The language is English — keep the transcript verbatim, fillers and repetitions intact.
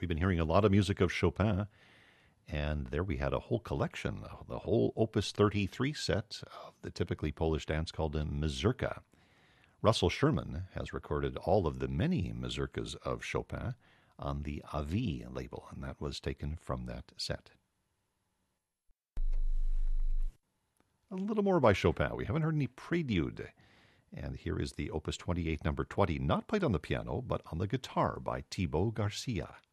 We've been hearing a lot of music of Chopin, and there we had a whole collection, the whole Opus thirty-three set of the typically Polish dance called a mazurka. Russell Sherman has recorded all of the many mazurkas of Chopin on the Avis label, and that was taken from that set. A little more by Chopin. We haven't heard any Prelude. And here is the Opus twenty-eight, number twenty, not played on the piano, but on the guitar by Thibaut Garcia.